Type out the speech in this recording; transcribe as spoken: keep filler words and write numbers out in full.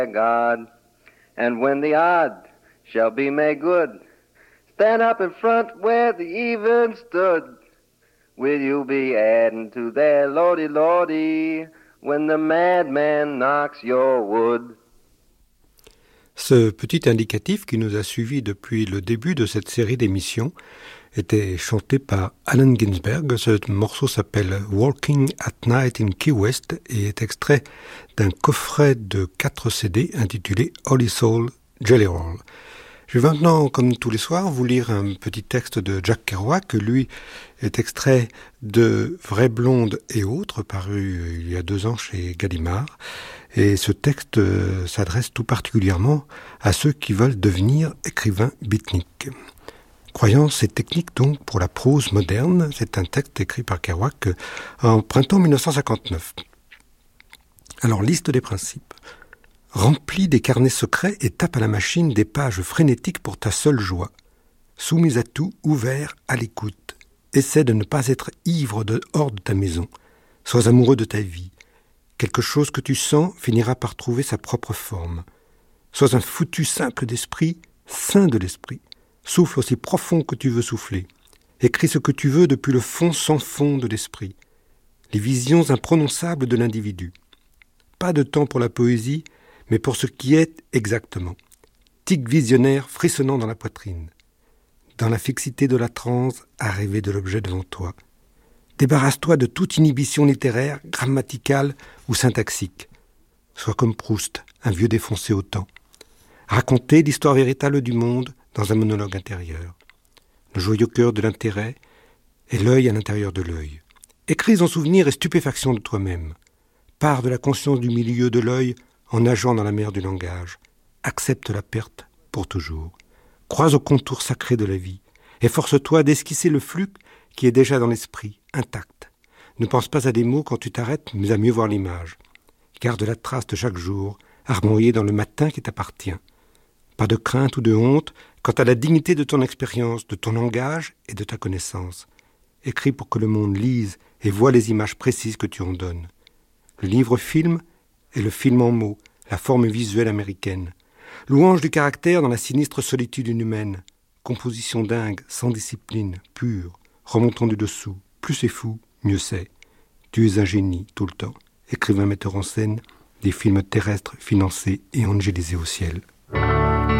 God. And when the odd shall be made good, stand up in front where the even stood. Will you be adding to their lordy lordy when the madman knocks your wood? Ce petit indicatif qui nous a suivis depuis le début de cette série d'émissions était chanté par Allen Ginsberg. Ce morceau s'appelle Walking at Night in Key West et est extrait d'un coffret de quatre C D intitulé Holy Soul Jelly Roll. Je vais maintenant, comme tous les soirs, vous lire un petit texte de Jack Kerouac, que lui est extrait de Vraie Blonde et autres, paru il y a deux ans chez Gallimard. Et ce texte s'adresse tout particulièrement à ceux qui veulent devenir écrivains beatniks. Croyances et techniques donc pour la prose moderne, c'est un texte écrit par Kerouac en printemps mille neuf cent cinquante-neuf. Alors, liste des principes. Remplis des carnets secrets et tape à la machine des pages frénétiques pour ta seule joie. Soumis à tout, ouvert, à l'écoute. Essaie de ne pas être ivre de, hors de ta maison. Sois amoureux de ta vie. Quelque chose que tu sens finira par trouver sa propre forme. Sois un foutu simple d'esprit, saint de l'esprit. Souffle aussi profond que tu veux souffler. Écris ce que tu veux depuis le fond sans fond de l'esprit. Les visions imprononçables de l'individu. Pas de temps pour la poésie, mais pour ce qui est exactement. Tic visionnaire frissonnant dans la poitrine. Dans la fixité de la transe, à rêver de l'objet devant toi. Débarrasse-toi de toute inhibition littéraire, grammaticale ou syntaxique. Sois comme Proust, un vieux défoncé au temps. Raconter l'histoire véritable du monde dans un monologue intérieur. Le joyeux cœur de l'intérêt et l'œil à l'intérieur de l'œil. Écris en souvenir et stupéfaction de toi-même. Pars de la conscience du milieu de l'œil en nageant dans la mer du langage. Accepte la perte pour toujours. Croise au contour sacré de la vie. Efforce-toi d'esquisser le flux qui est déjà dans l'esprit, intact. Ne pense pas à des mots quand tu t'arrêtes, mais à mieux voir l'image. Garde la trace de chaque jour, armoriée dans le matin qui t'appartient. Pas de crainte ou de honte quant à la dignité de ton expérience, de ton langage et de ta connaissance. Écris pour que le monde lise et voit les images précises que tu en donnes. Le livre-film est le film en mots, la forme visuelle américaine. Louange du caractère dans la sinistre solitude inhumaine. Composition dingue, sans discipline, pure, remontant du dessous. Plus c'est fou, mieux c'est. Tu es un génie tout le temps. Écrivain metteur en scène, des films terrestres financés et angélisés au ciel.